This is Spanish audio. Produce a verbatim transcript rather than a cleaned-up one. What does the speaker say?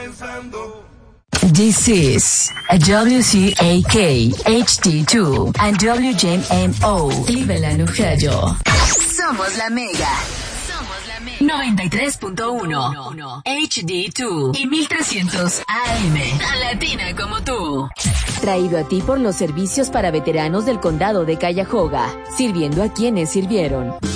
pensando. This is a W C A K H D two and W J M O Cleveland, Ohio. Somos la Mega. Somos la Mega. noventa y tres punto uno H D dos y mil trescientos A M. Tan latina como tú. Traído a ti por los servicios para veteranos del condado de Cuyahoga, sirviendo a quienes sirvieron.